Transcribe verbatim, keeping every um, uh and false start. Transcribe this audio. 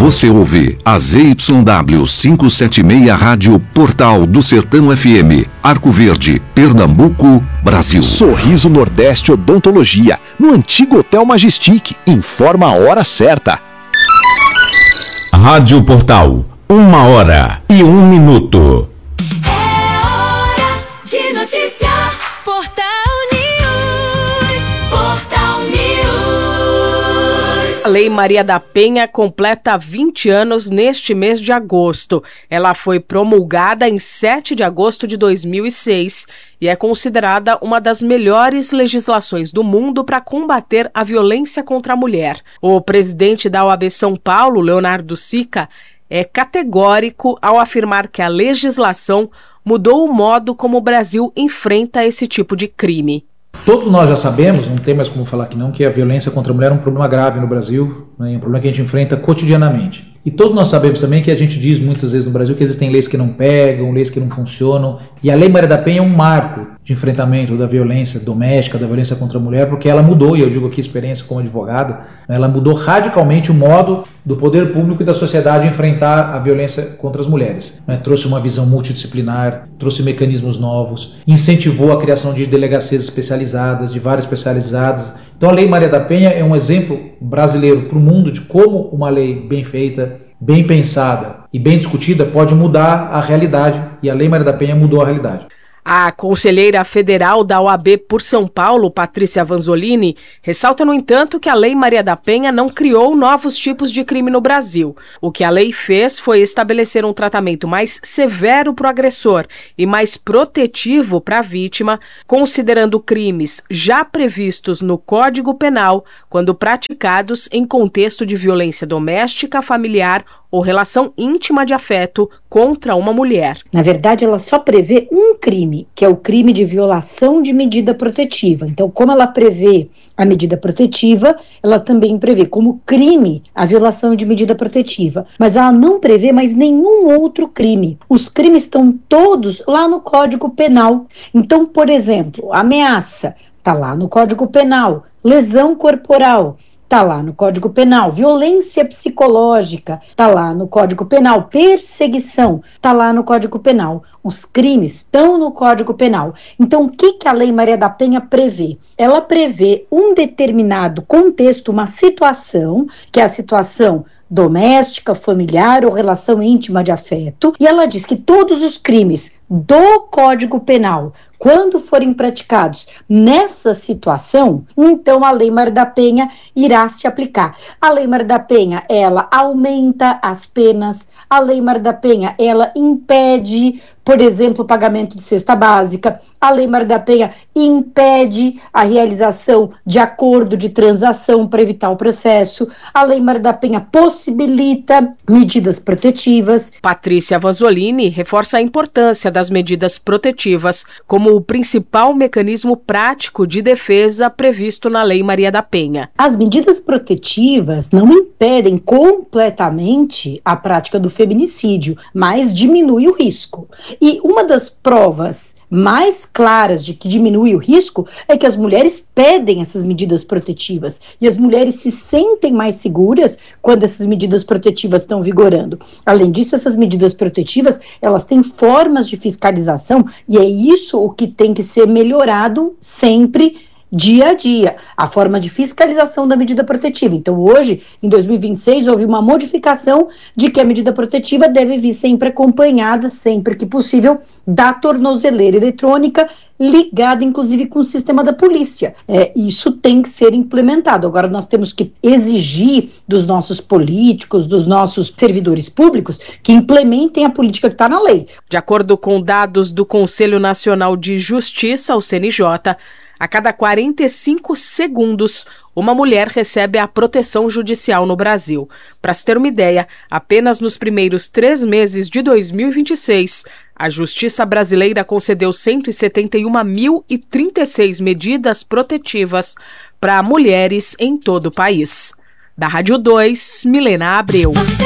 Você ouve a Z Y W quinhentos e setenta e seis Rádio Portal do Sertão F M, Arco Verde, Pernambuco, Brasil. Sorriso Nordeste Odontologia, no antigo Hotel Majestic. Informa a hora certa. Rádio Portal, uma hora e um minuto. É hora de noticiar. Portal News. Portal News. A Lei Maria da Penha completa vinte anos neste mês de agosto. Ela foi promulgada em sete de agosto de dois mil e seis e é considerada uma das melhores legislações do mundo para combater a violência contra a mulher. O presidente da O A B São Paulo, Leonardo Sica, é categórico ao afirmar que a legislação mudou o modo como o Brasil enfrenta esse tipo de crime. Todos nós já sabemos, não tem mais como falar que não, que a violência contra a mulher é um problema grave no Brasil, né, é um problema que a gente enfrenta cotidianamente. E todos nós sabemos também que a gente diz muitas vezes no Brasil que existem leis que não pegam, leis que não funcionam, e a Lei Maria da Penha é um marco de enfrentamento da violência doméstica, da violência contra a mulher, porque ela mudou, e eu digo aqui experiência como advogado, ela mudou radicalmente o modo do poder público e da sociedade enfrentar a violência contra as mulheres. Né? Trouxe uma visão multidisciplinar, trouxe mecanismos novos, incentivou a criação de delegacias especializadas, de várias especializadas. Então a Lei Maria da Penha é um exemplo brasileiro para o mundo de como uma lei bem feita, bem pensada e bem discutida pode mudar a realidade, e a Lei Maria da Penha mudou a realidade. A conselheira federal da O A B por São Paulo, Patrícia Vanzolini, ressalta, no entanto, que a Lei Maria da Penha não criou novos tipos de crime no Brasil. O que a lei fez foi estabelecer um tratamento mais severo para o agressor e mais protetivo para a vítima, considerando crimes já previstos no Código Penal quando praticados em contexto de violência doméstica, familiar ou relação íntima de afeto contra uma mulher. Na verdade, ela só prevê um crime, que é o crime de violação de medida protetiva. Então, como ela prevê a medida protetiva, ela também prevê como crime a violação de medida protetiva. Mas ela não prevê mais nenhum outro crime. Os crimes estão todos lá no Código Penal. Então, por exemplo, ameaça está lá no Código Penal, lesão corporal está lá no Código Penal, violência psicológica está lá no Código Penal, perseguição está lá no Código Penal. Os crimes estão no Código Penal. Então, o que, que a Lei Maria da Penha prevê? Ela prevê um determinado contexto, uma situação, que é a situação doméstica, familiar ou relação íntima de afeto, e ela diz que todos os crimes do Código Penal, quando forem praticados nessa situação, então a Lei Maria da Penha irá se aplicar. A Lei Maria da Penha, ela aumenta as penas. A Lei Maria da Penha, ela impede, por exemplo, o pagamento de cesta básica. A Lei Maria da Penha impede a realização de acordo de transação para evitar o processo. A Lei Maria da Penha possibilita medidas protetivas. Patrícia Vanzolini reforça a importância das medidas protetivas como o principal mecanismo prático de defesa previsto na Lei Maria da Penha. As medidas protetivas não impedem completamente a prática do feminicídio, mas diminui o risco. E uma das provas mais claras de que diminui o risco é que as mulheres pedem essas medidas protetivas e as mulheres se sentem mais seguras quando essas medidas protetivas estão vigorando. Além disso, essas medidas protetivas, elas têm formas de fiscalização e é isso o que tem que ser melhorado sempre, dia a dia, a forma de fiscalização da medida protetiva. Então, hoje, em dois mil e vinte e seis, houve uma modificação de que a medida protetiva deve vir sempre acompanhada, sempre que possível, da tornozeleira eletrônica, ligada, inclusive, com o sistema da polícia. É, isso tem que ser implementado. Agora, nós temos que exigir dos nossos políticos, dos nossos servidores públicos, que implementem a política que está na lei. De acordo com dados do Conselho Nacional de Justiça, o C N J, a cada quarenta e cinco segundos, uma mulher recebe a proteção judicial no Brasil. Para se ter uma ideia, apenas nos primeiros três meses de dois mil e vinte e seis, a Justiça brasileira concedeu cento e setenta e um mil e trinta e seis medidas protetivas para mulheres em todo o país. Da Rádio dois, Milena Abreu.